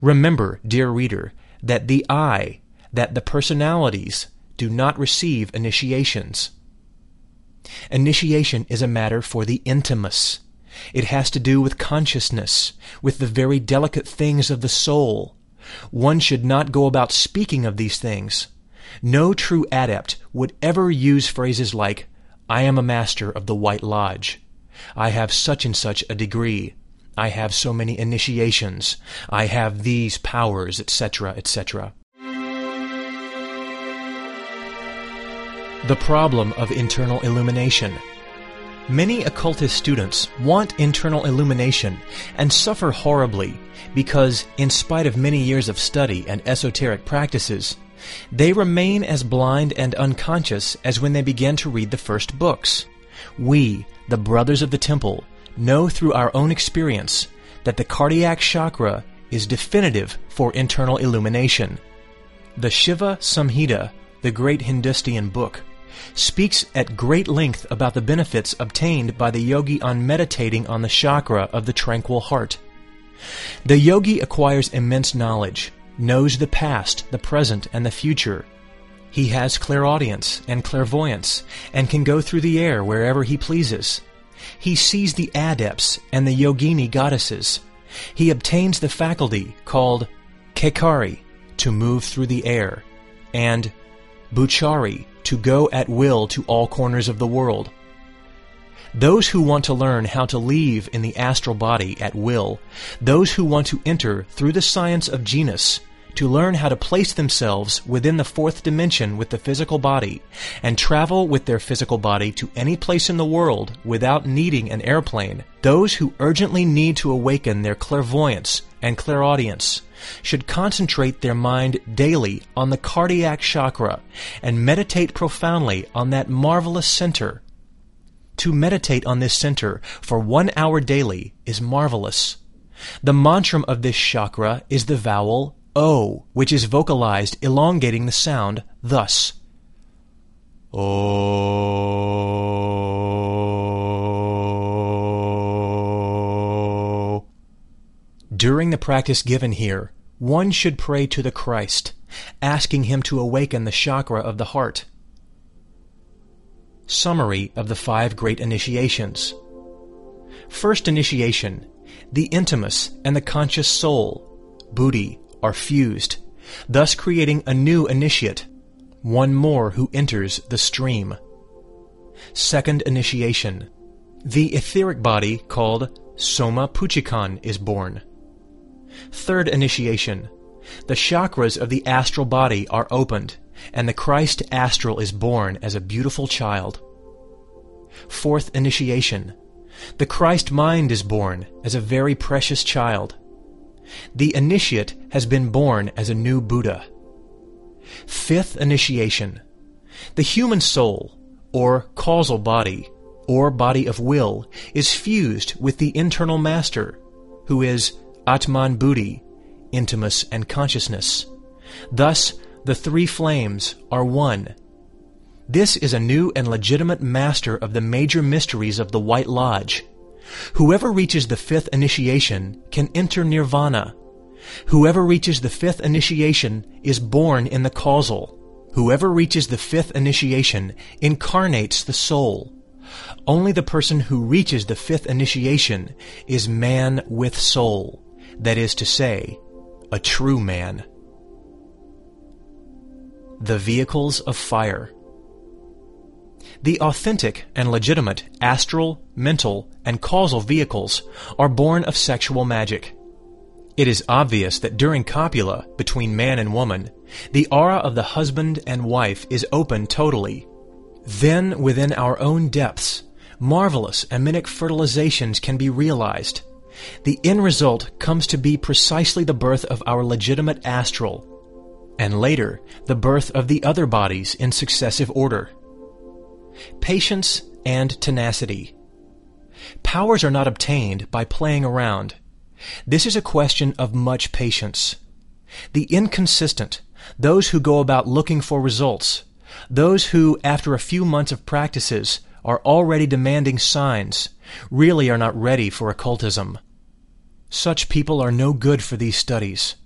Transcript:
Remember, dear reader, that the personalities do not receive initiations. Initiation is a matter for the intimus. It has to do with consciousness, with the very delicate things of the soul. One should not go about speaking of these things. No true adept would ever use phrases like, "I am a master of the White Lodge. I have such and such a degree. I have so many initiations. I have these powers," etc., etc. The problem of internal illumination. Many occultist students want internal illumination and suffer horribly because, in spite of many years of study and esoteric practices, they remain as blind and unconscious as when they began to read the first books. We, the Brothers of the Temple, know through our own experience that the cardiac chakra is definitive for internal illumination. The Shiva Samhita, the great Hindustian book, speaks at great length about the benefits obtained by the yogi on meditating on the chakra of the tranquil heart. The yogi acquires immense knowledge, knows the past, the present, and the future. He has clairaudience and clairvoyance, and can go through the air wherever he pleases. He sees the adepts and the yogini goddesses. He obtains the faculty called Kekari, to move through the air, and Buchari, to go at will to all corners of the world. Those who want to learn how to leave in the astral body at will, those who want to enter through the science of genus, to learn how to place themselves within the fourth dimension with the physical body, and travel with their physical body to any place in the world without needing an airplane, those who urgently need to awaken their clairvoyance and clairaudience, should concentrate their mind daily on the cardiac chakra and meditate profoundly on that marvelous center. To meditate on this center for 1 hour daily is marvelous. The mantra of this chakra is the vowel O, which is vocalized elongating the sound thus. O. During the practice given here, one should pray to the Christ, asking him to awaken the chakra of the heart. Summary of the 5 great initiations. First initiation, the intimus and the conscious soul, buddhi, are fused, thus creating a new initiate, one more who enters the stream. Second initiation, the etheric body called Soma Puchikan is born. Third initiation, the chakras of the astral body are opened, and the Christ astral is born as a beautiful child. Fourth initiation, the Christ mind is born as a very precious child. The initiate has been born as a new Buddha. Fifth initiation, the human soul, or causal body, or body of will, is fused with the internal master, who is Atman Buddhi, intimus and consciousness. Thus, the 3 flames are one. This is a new and legitimate master of the major mysteries of the White Lodge. Whoever reaches the 5th initiation can enter nirvana. Whoever reaches the 5th initiation is born in the causal. Whoever reaches the 5th initiation incarnates the soul. Only the person who reaches the 5th initiation is man with soul, that is to say, a true man. The vehicles of fire. The authentic and legitimate astral, mental, and causal vehicles are born of sexual magic. It is obvious that during copula between man and woman, the aura of the husband and wife is open totally. Then, within our own depths, marvelous aminic fertilizations can be realized. The end result comes to be precisely the birth of our legitimate astral, and later the birth of the other bodies in successive order. Patience and tenacity. Powers are not obtained by playing around. This is a question of much patience. The inconsistent, those who go about looking for results, those who, after a few months of practices, are already demanding signs, really are not ready for occultism. Such people are no good for these studies.